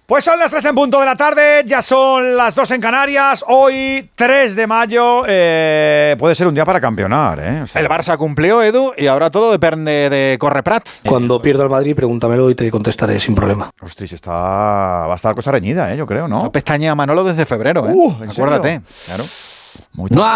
Pues son las 3 en punto de la tarde, ya son las 2 en Canarias. Hoy, 3 de mayo, puede ser un día para campeonar, ¿eh? O sea, el Barça cumplió, Edu, y ahora todo depende de Correprat. Cuando pierda el Madrid, pregúntamelo y te contestaré sin problema. hostia, va a estar cosa reñida, yo creo, ¿no? No pestañea Manolo desde febrero, ¿en serio? Acuérdate. Claro. Muy No